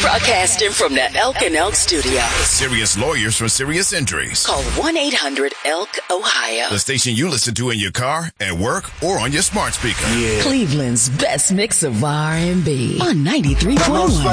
Broadcasting from the Elk and Elk studio. Serious lawyers for serious injuries. Call 1-800-ELK-OHIO. The station you listen to in your car, at work, or on your smart speaker. Cleveland's best mix of R&B on 93.1.